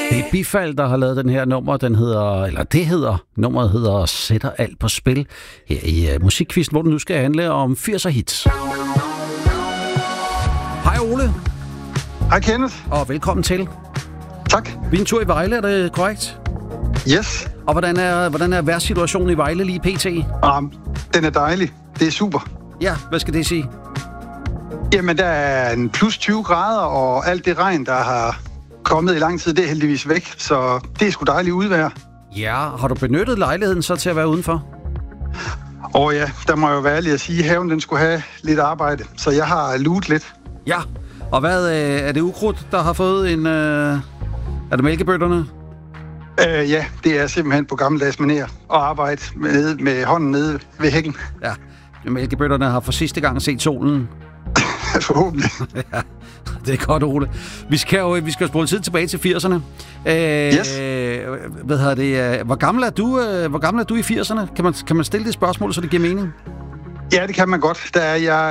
Det er Bifald, der har lavet den her nummer. Nummeret hedder Sætter alt på spil. Her i Musikquizzen, hvor den nu skal handle om 80'er hits. Hej Ole. Hej Kenneth. Og velkommen til. Tak. Vi er en tur i Vejle, er det korrekt? Yes. Og hvordan er vejrsituationen i Vejle lige pt? Den er dejlig. Det er super. Ja, hvad skal det sige? Jamen, der er en plus 20 grader, og alt det regn, der har kommet i lang tid, det er heldigvis væk. Så det er sgu dejligt udvejr. Ja, har du benyttet lejligheden så til at være udenfor? Ja, der må jeg jo være ærlig at sige, at haven den skulle have lidt arbejde. Så jeg har luet lidt. Ja, og hvad er det ukrudt, der har fået en... Er det mælkebøtterne? Ja, det er simpelthen på gammeldags manér at arbejde med hånden nede ved hækken. Ja, mælkebøtterne har for sidste gang set solen. Forhåbentlig. Ja, det er godt, Ole. Vi skal spole tid tilbage til 80'erne. Yes. Hvor gammel er du i 80'erne? Kan man stille det spørgsmål, så det giver mening? Ja, det kan man godt. Der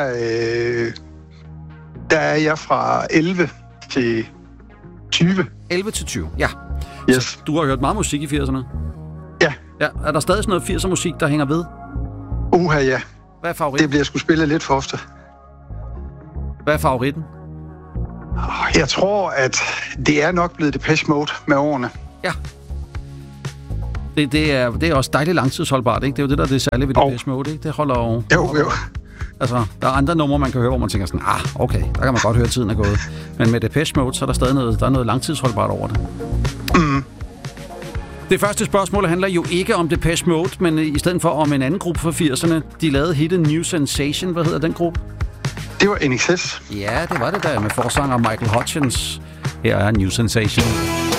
er jeg fra 11 til 20. 11 til 20, ja. Yes. Så du har hørt meget musik i 80'erne? Ja. Ja. Er der stadig sådan noget 80'er musik, der hænger ved? Ja. Hvad er favoritten? Det bliver sgu spillet lidt for ofte. Hvad er favoritten? Jeg tror, at det er nok blevet Depeche Mode med årene. Ja. Det er også dejligt langtidsholdbart, ikke? Det er jo det, der er det særlige ved Depeche Mode, ikke? Det holder jo... Jo. Altså, der er andre numre, man kan høre, hvor man tænker sådan, okay, der kan man godt høre, at tiden er gået. Men med Depeche Mode, så er der stadig noget langtidsholdbart over det. Mm. Det første spørgsmål handler jo ikke om Depeche Mode, men i stedet for om en anden gruppe fra 80'erne. De lavede hittet New Sensation. Hvad hedder den gruppe? Det var NXS. Ja, det var det der med forsanger Michael Hutchence. Her er New Sensation.